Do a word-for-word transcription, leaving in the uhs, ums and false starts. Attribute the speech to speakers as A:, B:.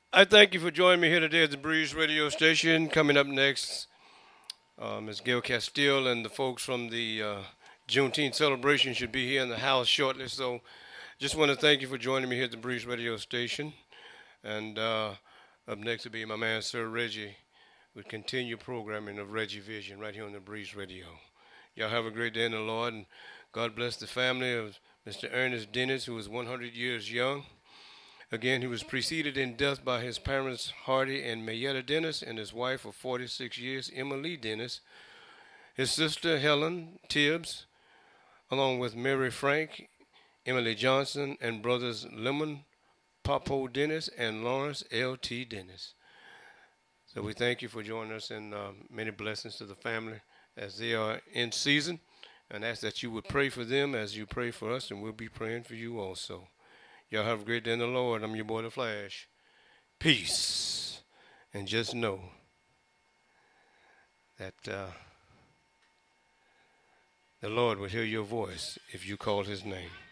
A: I thank you for joining me here today at the Breeze Radio Station. Coming up next, uh, Miz Gail Castile and the folks from the uh, Juneteenth celebration should be here in the house shortly. So, just want to thank you for joining me here at the Breeze Radio Station. And uh, up next will be my man, Sir Reggie, with continued programming of Reggie Vision right here on the Breeze Radio. Y'all have a great day in the Lord, and God bless the family of Mister Ernest Dennis, who is one hundred years young. Again, he was preceded in death by his parents, Hardy and Mayetta Dennis, and his wife of forty-six years, Emma Lee Dennis, his sister, Helen Tibbs, along with Mary Frank, Emily Johnson, and brothers Lemon Popo Dennis and Lawrence L T. Dennis. So we thank you for joining us, and uh, many blessings to the family as they are in season, and ask that you would pray for them as you pray for us, and we'll be praying for you also. Y'all have a great day in the Lord. I'm your boy, The Flash. Peace. And just know that uh, the Lord will hear your voice if you call his name.